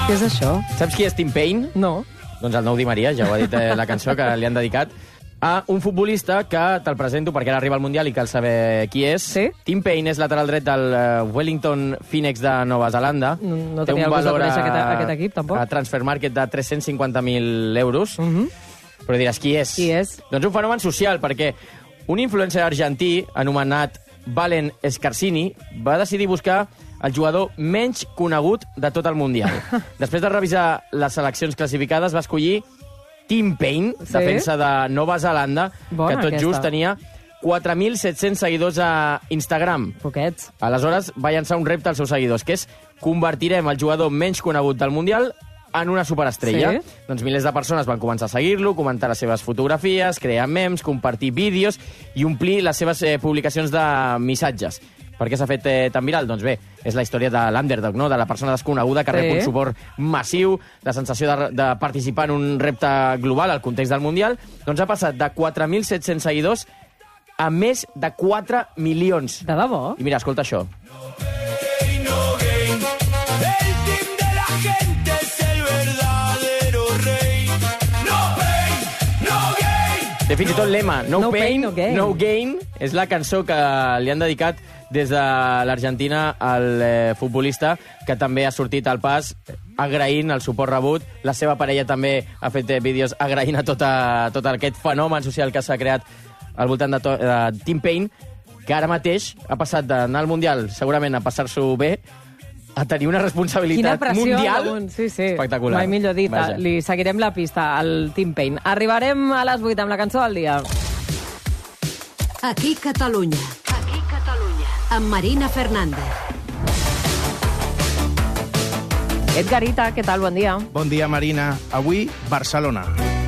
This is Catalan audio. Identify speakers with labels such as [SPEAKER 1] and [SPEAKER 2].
[SPEAKER 1] Què és això?
[SPEAKER 2] Saps qui és Tim Payne?
[SPEAKER 1] No.
[SPEAKER 2] Doncs el nou Di Maria, ja ho ha dit la cançó que li han dedicat a un futbolista que te'l presento perquè ara arriba al Mundial i cal saber qui és.
[SPEAKER 1] Sí?
[SPEAKER 2] Tim Payne és lateral dret del Wellington Phoenix de Nova Zelanda.
[SPEAKER 1] No
[SPEAKER 2] Té
[SPEAKER 1] tenia
[SPEAKER 2] un
[SPEAKER 1] el gust de
[SPEAKER 2] valor
[SPEAKER 1] conèixer aquest equip, tampoc.
[SPEAKER 2] a Transfer Market de 350.000 euros. Però diràs, qui és?
[SPEAKER 1] Qui és?
[SPEAKER 2] Doncs un fenomen social, perquè un influencer argentí anomenat Valen Scarsini va decidir buscar el jugador menys conegut de tot el Mundial. Després de revisar les seleccions classificades, va escollir Tim Payne,
[SPEAKER 1] Sí?
[SPEAKER 2] defensa de Nova Zelanda,
[SPEAKER 1] Bona,
[SPEAKER 2] que tot
[SPEAKER 1] aquesta.
[SPEAKER 2] just tenia 4.700 seguidors a Instagram.
[SPEAKER 1] Poquets.
[SPEAKER 2] Aleshores, va llançar un repte als seus seguidors, que és convertirem el jugador menys conegut del Mundial en una superestrella.
[SPEAKER 1] Sí.
[SPEAKER 2] Doncs milers de persones van començar a seguir-lo, comentar les seves fotografies, crear memes, compartir vídeos i omplir les seves publicacions de missatges. Per què s'ha fet tan viral? Doncs bé, és la història de l'underdog, no? De la persona desconeguda que rep un suport massiu, la sensació de participar en un repte global al context del Mundial. Doncs ha passat de 4.700 seguidors a més de 4 milions.
[SPEAKER 1] De debò?
[SPEAKER 2] I mira, escolta això. De fins i tot lema, no pain, no gain, és la cançó que li han dedicat des de l'Argentina al futbolista, que també ha sortit al pas agraint el suport rebut. La seva parella també ha fet vídeos agraint a tot aquest fenomen social que s'ha creat al voltant de Tim Payne, que ara mateix ha passat d'anar al Mundial, segurament a passar-s'ho bé, a tenir una responsabilitat mundial espectacular.
[SPEAKER 1] Mai millor dit.
[SPEAKER 2] Vaja.
[SPEAKER 1] Li seguirem la pista al Tim Payne. Arribarem a les 8 amb la cançó del dia.
[SPEAKER 3] Aquí Catalunya. Aquí Catalunya. Amb Marina Fernández.
[SPEAKER 1] Edgarita, què tal? Bon dia.
[SPEAKER 4] Bon dia, Marina. Avui, Barcelona.